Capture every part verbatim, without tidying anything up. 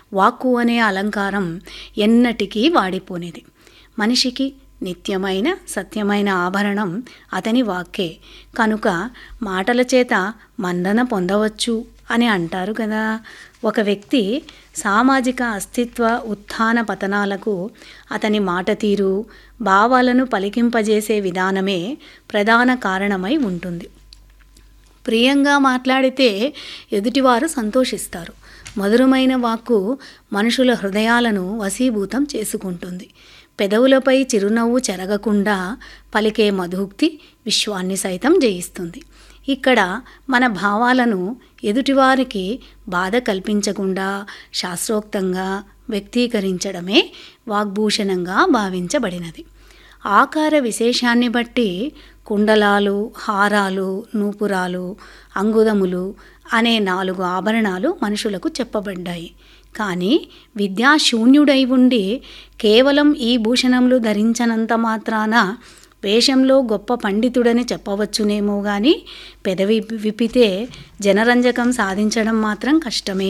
వాక్కు అనే అలంకారం ఎన్నటికీ వాడిపోనిది. మనిషికి నిత్యమైన సత్యమైన ఆభరణం అతని వాక్కే. కనుక మాటల చేత మన్నన పొందవచ్చు అని అంటారు కదా. ఒక వ్యక్తి సామాజిక అస్తిత్వ ఉత్థాన పతనాలకు అతని మాట తీరు, భావాలను పలికింపజేసే విధానమే ప్రధాన కారణమై ఉంటుంది. ప్రియంగా మాట్లాడితే ఎదుటివారు సంతోషిస్తారు. మధురమైన వాక్కు మనుషుల హృదయాలను వశీభూతం చేసుకుంటుంది. పెదవులపై చిరునవ్వు చెరగకుండా పలికే మధుక్తి విశ్వాన్ని సైతం జయిస్తుంది. ఇక్కడ మన భావాలను ఎదుటివారికి బాధ కల్పించకుండా శాస్త్రోక్తంగా వ్యక్తీకరించడమే వాగ్భూషణంగా భావించబడినది. ఆకార విశేషాన్ని బట్టి కుండలాలు, హారాలు, నూపురాలు, అంగుదములు అనే నాలుగు ఆభరణాలు మనుషులకు చెప్పబడ్డాయి. కానీ విద్యాశూన్యుడై ఉండి కేవలం ఈ భూషణములు ధరించనంత మాత్రాన వేషంలో గొప్ప పండితుడని చెప్పవచ్చునేమో గాని పెదవి విప్పితే జనరంజకం సాధించడం మాత్రం కష్టమే.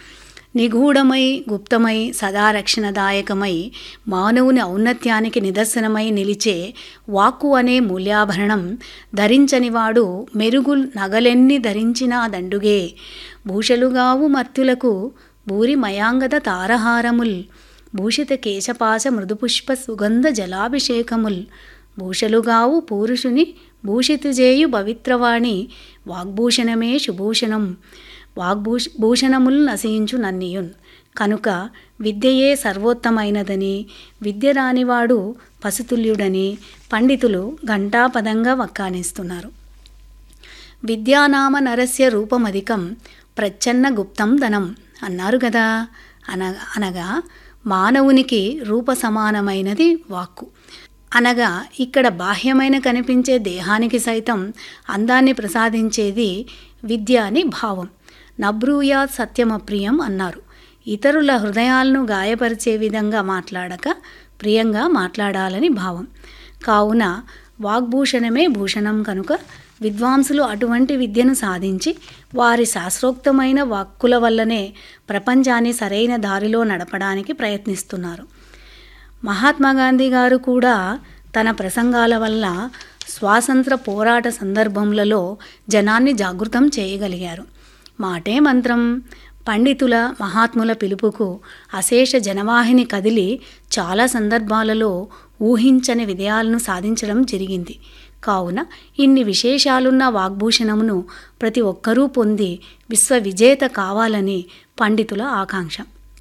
నిగూఢమై గుప్తమై సదా రక్షణదాయకమై మానవుని ఔన్నత్యానికి నిదర్శనమై నిలిచే వాక్కు అనే మూల్యాభరణం ధరించనివాడు మెరుగు నగలెన్ని ధరించినా దండుగే. భూషలుగావు మర్త్యులకు భూరి మయాంగద తారహారముల్ భూషిత కేశపాశ మృదుపుష్ప సుగంధ జలాభిషేకముల్ భూషలుగావు పురుషుని భూషితుజేయు పవిత్రవాణి వాగ్భూషణమే శుభూషణం వాగ్భూష భూషణముల్ నశించు నన్నియున్. కనుక విద్యయే సర్వోత్తమైనదని, విద్య రానివాడు పశుతుల్యుడని పండితులు ఘంటాపదంగా వక్కానిస్తున్నారు. విద్యానామ నరస్య రూపమధికం ప్రచ్ఛన్న గుప్తం ధనం అన్నారు కదా. అనగా అనగా మానవునికి రూప సమానమైనది వాక్కు. అనగా ఇక్కడ బాహ్యమైన కనిపించే దేహానికి సైతం అందాన్ని ప్రసాదించేది విద్య అని భావం. నబ్రూయాత్ సత్యమప్రియం అన్నారు. ఇతరుల హృదయాలను గాయపరిచే విధంగా మాట్లాడక ప్రియంగా మాట్లాడాలని భావం. కావున వాగ్భూషణమే భూషణం. కనుక విద్వాంసులు అటువంటి విద్యను సాధించి వారి శాస్త్రోక్తమైన వాక్కుల వల్లనే ప్రపంచాన్ని సరైన దారిలో నడపడానికి ప్రయత్నిస్తున్నారు. మహాత్మాగాంధీ గారు కూడా తన ప్రసంగాల వల్ల స్వాతంత్ర పోరాట సందర్భములలో జనాన్ని జాగృతం చేయగలిగారు. మాటే మంత్రం. పండితుల మహాత్ముల పిలుపుకు అశేష జనవాహిని కదిలి చాలా సందర్భాలలో ఊహించని విజయాలను సాధించడం జరిగింది. కావున ఇన్ని విశేషాలున్న వాగ్భూషణమును ప్రతి ఒక్కరూ పొంది విశ్వవిజేత కావాలని పండితుల ఆకాంక్ష.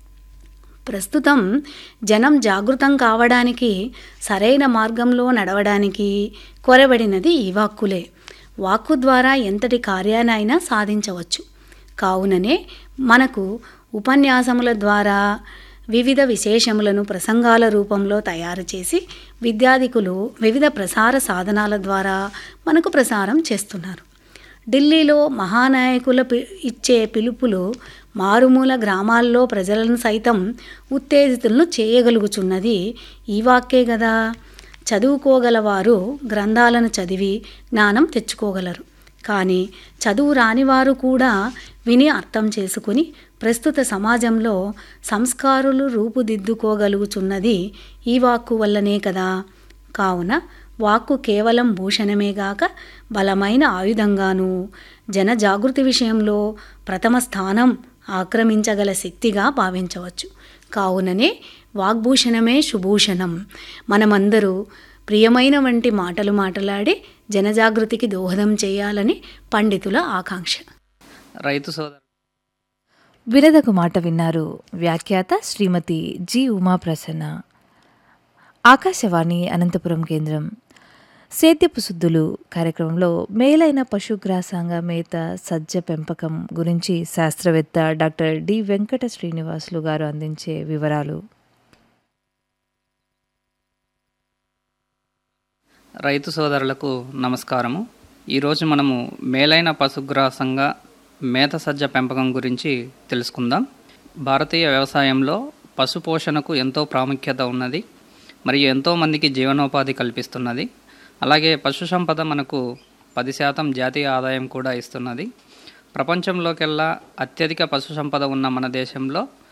ప్రస్తుతం జనం జాగృతం కావడానికి, సరైన మార్గంలో నడవడానికి కొరబడినది ఈ వాక్కులే. వాక్కు ద్వారా ఎంతటి కార్యాన్నైనా సాధించవచ్చు. కావుననే మనకు ఉపన్యాసముల ద్వారా వివిధ విశేషములను ప్రసంగాల రూపంలో తయారు చేసి విద్యార్థికులు వివిధ ప్రసార సాధనాల ద్వారా మనకు ప్రసారం చేస్తున్నారు. ఢిల్లీలో మహానాయకుల ఇచ్చే పిలుపులు మారుమూల గ్రామాల్లో ప్రజలను సైతం ఉత్తేజితులను చేయగలుగుచున్నది ఈ వాక్కే కదా. చదువుకోగలవారు గ్రంథాలను చదివి జ్ఞానం తెచ్చుకోగలరు. కానీ చదువు రానివారు కూడా విని అర్థం చేసుకుని ప్రస్తుత సమాజంలో సంస్కారులు రూపుదిద్దుకోగలుగుచున్నది ఈ వాక్కు వల్లనే కదా. కావున వాక్కు కేవలం భూషణమేగాక బలమైన ఆయుధంగాను, జనజాగృతి విషయంలో ప్రథమ స్థానం ఆక్రమించగల శక్తిగా భావించవచ్చు. కావుననే వాగ్భూషణమే శుభూషణం. మనమందరూ ప్రియమైన వంటి మాటలు మాట్లాడి జనజాగృతికి దోహదం చేయాలని పండితుల ఆకాంక్ష. రైతు సోదరు వినదగు మాట విన్నారు. వ్యాఖ్యాత శ్రీమతి జి ఉమాప్రసన్న. ఆకాశవాణి అనంతపురం కేంద్రం. సేద్యపు సుద్దులు కార్యక్రమంలో మేలైన పశుగ్రాసాంగ మేత సజ్జ పెంపకం గురించి శాస్త్రవేత్త డాక్టర్ డి వెంకట శ్రీనివాసులు గారు అందించే వివరాలు. రైతు సోదరులకు నమస్కారము. ఈరోజు మనము మేలైన పశుగ్రాసంగ మేత సజ్జ పెంపకం గురించి తెలుసుకుందాం. భారతీయ వ్యవసాయంలో పశు పోషణకు ఎంతో ప్రాముఖ్యత ఉన్నది మరియు ఎంతోమందికి జీవనోపాధి కల్పిస్తున్నది. అలాగే పశు సంపద మనకు పది శాతం జాతీయ ఆదాయం కూడా ఇస్తున్నది. ప్రపంచంలోకెల్లా అత్యధిక పశు సంపద ఉన్న మన దేశంలో